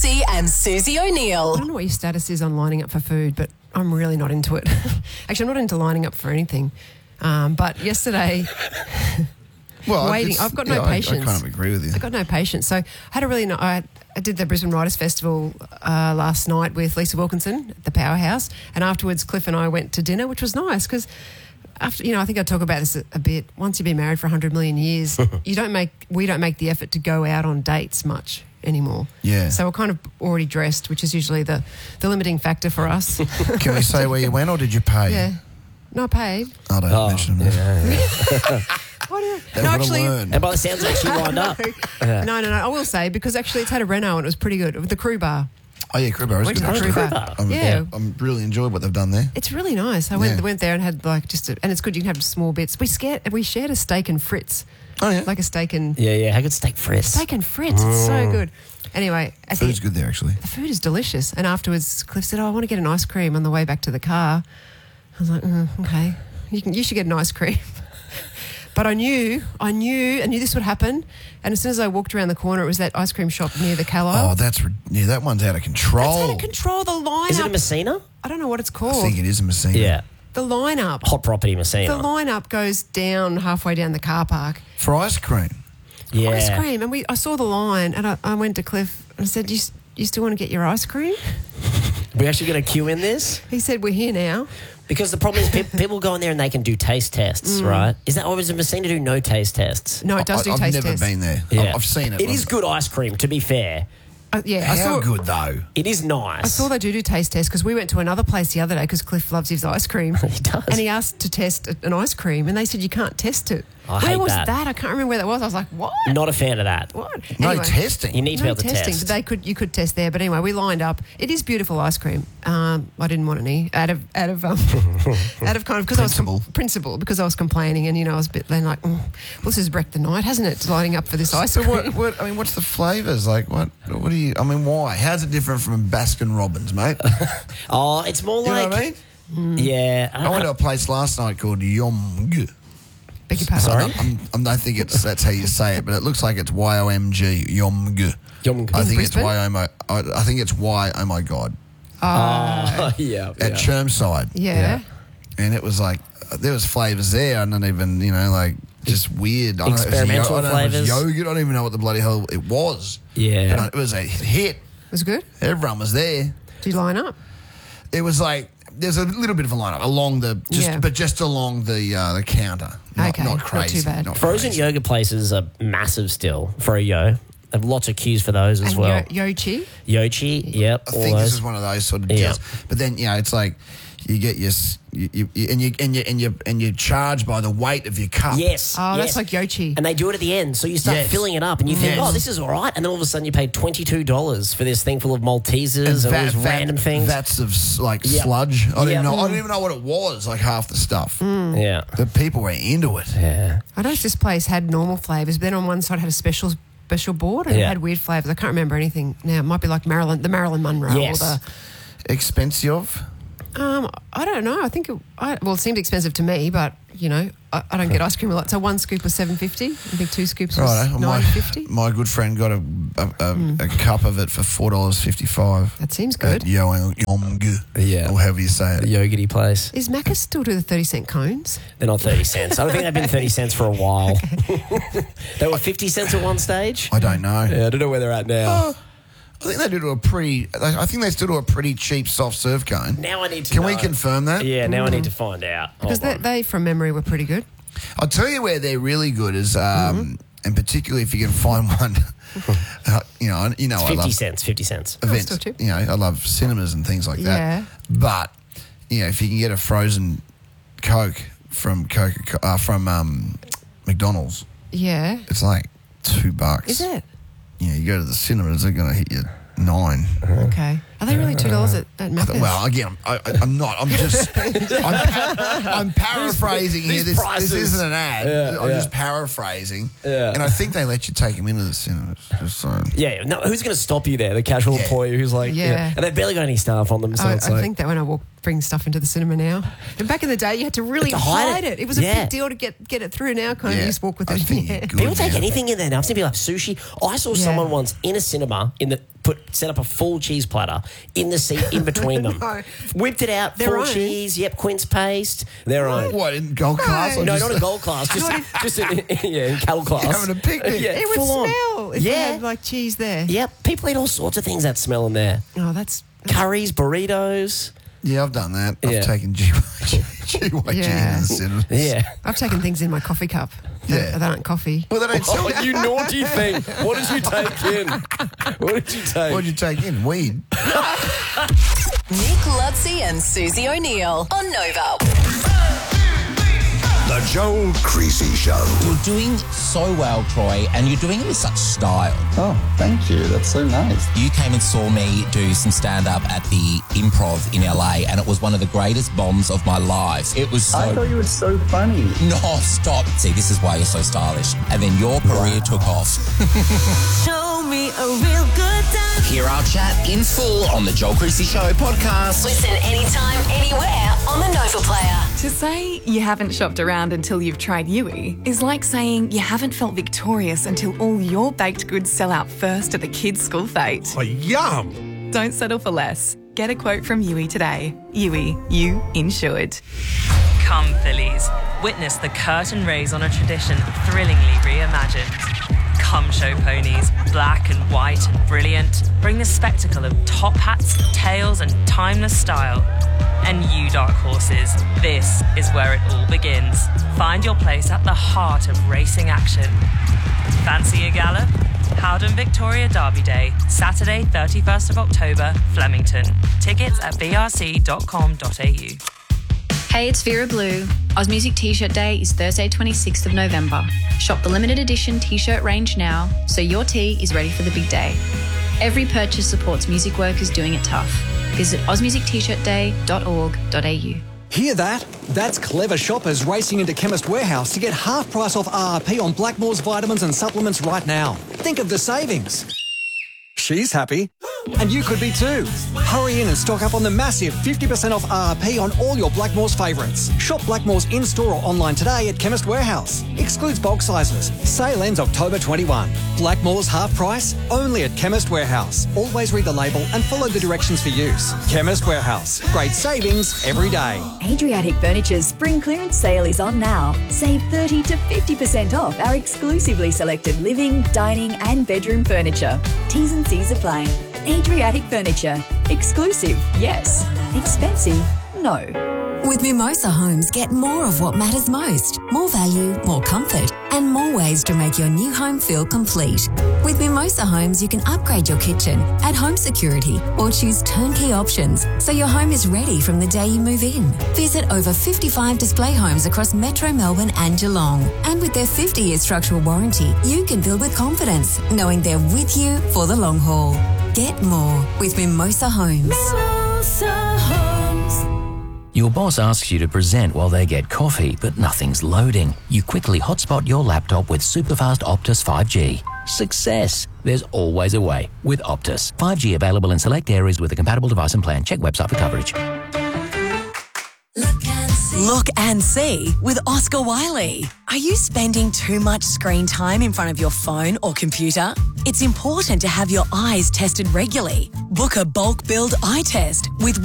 Massey and Susie O'Neill. I don't know what your status is on lining up for food, but I'm really not into it. Actually, I'm not into lining up for anything. But yesterday, waiting, I've got no patience. I kind of agree with you. I've got no patience. So I had a really I did the Brisbane Writers Festival last night with Lisa Wilkinson at the Powerhouse, and afterwards Cliff and I went to dinner, which was nice because after, I think I talk about this a bit. Once you've been married for 100 million years, we don't make the effort to go out on dates much anymore. Yeah. So we're kind of already dressed, which is usually the limiting factor for us. Can we say where you went, or did you pay? Yeah. No, I paid. I don't mention that. What do you... They've got to learn. And by the sounds of it, she lined up. No. I will say, because actually it's had a reno and it was pretty good. The Crew Bar. Oh, yeah, Crew Bar is Went good. to the actually. Crew Bar. I'm really enjoyed what they've done there. It's really nice. I went there and had and it's good. You can have small bits. We shared a steak and Fritz. Oh, yeah. Like a steak and... Yeah. How good steak Fritz? Steak and Fritz. It's so good. Anyway. Food's good there, actually. The food is delicious. And afterwards, Cliff said, I want to get an ice cream on the way back to the car. I was like, okay. You should get an ice cream. But I knew this would happen. And as soon as I walked around the corner, it was that ice cream shop near the Carlisle. Oh, that one's out of control. It's out of control. The lineup. Is it a Messina? I don't know what it's called. I think it is a Messina. Yeah. The lineup. Hot property Messina. The lineup goes down halfway down the car park. For ice cream. Yeah. Ice cream. And I saw the line and I went to Cliff and I said, you still want to get your ice cream? We actually got a queue in this? He said, we're here now. Because the problem is people go in there and they can do taste tests, right? Is that, or is it Messina do no taste tests? No, it does do taste tests. I've never been there. Yeah. I've seen it. It is good ice cream, to be fair. How good, though? It is nice. I saw they do taste tests because we went to another place the other day because Cliff loves his ice cream. He does. And he asked to test an ice cream and they said you can't test it. I Where hate was that. I can't remember where that was. I was like, what? Not a fan of that. What? No Anyway, testing. You need to be able to testing, test. but you could test there. But anyway, we lined up. It is beautiful ice cream. I didn't want any out of kind of because principle because I was complaining and I was a bit then like, well, this has wrecked the night, hasn't it? Lining up for this ice cream. What's the flavours like? What do you? Why? How's it different from Baskin Robbins, mate? Oh, it's more You like... know what I mean? Yeah. I went to a place last night called Yomg. Beg your pardon. Sorry? I don't think that's how you say it, but it looks like it's YOMG. Yomg. Yomg. I think it's Brisbane? I think it's Y. Oh my God. Yeah. At Chermside. Yeah. And it was like there was flavours there. I don't even just weird. I don't know if it was Experimental I don't know if it was flavours. yogurt. I don't even know what the bloody hell it was. Yeah. But it was a hit. It was good. Everyone was there. Did you line up? It was like there's a little bit of a lineup along just along the counter. Not Not crazy. too bad. Not Frozen crazy. yogurt places are massive still for a yo. They have lots of queues for those as And well. Yochi. Yochi, yep. I all think those. this is one of those sort of Yeah. deals. But then it's like you get you charge by the weight of your cup. Yes. Oh, yes. that's like Yochi. And they do it at the end, so you start Yes. filling it up, and you think, Yes. "Oh, this is all right." And then all of a sudden, you pay $22 for this thing full of Maltesers and all these random things. Vats of Yep. sludge. I Yep. didn't even know what it was. Like half the stuff. Yeah, The people were into it. yeah. I noticed this place had normal flavours, but then on one side had a special board and it Yeah. had weird flavours. I can't remember anything now. It might be like the Marilyn Monroe Yes. or Expensive. I don't know. I think it seemed expensive to me, but I don't get ice cream a lot. So one scoop was $7.50. I think two scoops was Right. $9.50. My good friend got a cup of it for $4.55. That seems good. At Yomg. Yeah. Or however you say The it. yogurty place. Is Macca's still do the 30-cent cones? They're not 30 cents. I don't think they've been 30 cents for a while. They were 50 cents at one stage. I don't know. Yeah, I don't know where they're at now. I think I think they still do a pretty cheap soft serve cone. Now I need to Can know. we confirm that? Yeah, now I need to find out. Because Hold on. they, from memory, were pretty good. I'll tell you where they're really good is, and particularly if you can find one. It's I 50 love cents, 50 cents. events. still cheap. I love cinemas and things like that. Yeah. But if you can get a frozen Coke from McDonald's, Yeah. it's like $2. Is it? You go to the cinemas, they're going to hit you $9. Okay. Are they really $2 at Macca's? Well, again, I'm not. I'm just. I'm paraphrasing here. these This prices. isn't an ad. Yeah, I'm yeah. just paraphrasing. Yeah. And I think they let you take them into the cinemas. Just so. Yeah, no, who's going to stop you there? The casual employee who's like, Yeah. and they've barely got any staff on them, so I it's like, think that when I walked bring stuff into the cinema now. And back in the day, you had to really You had to hide hide it. it. It was a Yeah. big deal to get it through. Now, kind of, you just walk with I it. think Yeah. you're good People take now. anything in there now. I've seen people like sushi. I saw someone once in a cinema set up a full cheese platter in the seat in between them. No. Whipped it out, Their full own? cheese, quince paste, their own. What, in gold class? Or No, just not a gold class, just in cattle class. having a picnic? Yeah, It would full on. smell if you Yeah. had like cheese there. Yep, people eat all sorts of things that smell in there. Oh, that's Curries, burritos. Yeah, I've done that. Yeah. I've taken GYG Yeah. in the cinema. Yeah. I've taken things in my coffee cup. Yeah. That aren't coffee. Well, they don't sell Oh, you naughty thing. What did you take in? What did you take? What did you take in? Weed. Nick Lutzi and Susie O'Neill on Nova. The Joel Creasy Show. You're doing so well, Troy, and you're doing it with such style. Oh, thank you. That's so nice. You came and saw me do some stand-up at the Improv in LA, and it was one of the greatest bombs of my life. It was so... I thought you were so funny. No, stop. See, this is why you're so stylish. And then your career took off. Show me a real good time. Hear our chat in full on the Joel Creasy Show podcast. Listen anytime, anywhere on the Nova Player. To say you haven't shopped around until you've tried Yui is like saying you haven't felt victorious until all your baked goods sell out first at the kids' school fete. Oh, yum. Don't settle for less. Get a quote from Yui today. Yui, you insured. Come, Phillies. Witness the curtain raise on a tradition thrillingly reimagined. Come, show ponies, black and white and brilliant. Bring the spectacle of top hats, tails, and timeless style. And you, dark horses, this is where it all begins. Find your place at the heart of racing action. Fancy a gallop? Howden Victoria Derby Day, Saturday, 31st of October, Flemington. Tickets at vrc.com.au. Hey, it's Vera Blue. OzMusic T-shirt Day is Thursday, 26th of November. Shop the limited edition T-shirt range now so your tee is ready for the big day. Every purchase supports music workers doing it tough. Visit osmusictshirtday.org.au. Hear that? That's clever shoppers racing into Chemist Warehouse to get half price off RRP on Blackmore's vitamins and supplements right now. Think of the savings. She's happy. And you could be too. Hurry in and stock up on the massive 50% off RRP on all your Blackmore's favourites. Shop Blackmore's in-store or online today at Chemist Warehouse. Excludes bulk sizes. Sale ends October 21. Blackmore's half price, only at Chemist Warehouse. Always read the label and follow the directions for use. Chemist Warehouse. Great savings every day. Adriatic Furniture's spring clearance sale is on now. Save 30 to 50% off our exclusively selected living, dining and bedroom furniture. T's and C's apply. Adriatic Furniture. Exclusive, yes. Expensive, no. With Mimosa Homes, get more of what matters most. More value, more comfort, and more ways to make your new home feel complete. With Mimosa Homes, you can upgrade your kitchen, add home security, or choose turnkey options so your home is ready from the day you move in. Visit over 55 display homes across Metro Melbourne and Geelong. And with their 50-year structural warranty, you can build with confidence, knowing they're with you for the long haul. Get more with Mimosa Homes. Mimosa Homes. Your boss asks you to present while they get coffee, but nothing's loading. You quickly hotspot your laptop with superfast Optus 5G. Success! There's always a way with Optus. 5G available in select areas with a compatible device and plan. Check website for coverage. Look and see with Oscar Wiley. Are you spending too much screen time in front of your phone or computer? It's important to have your eyes tested regularly. Book a bulk build eye test with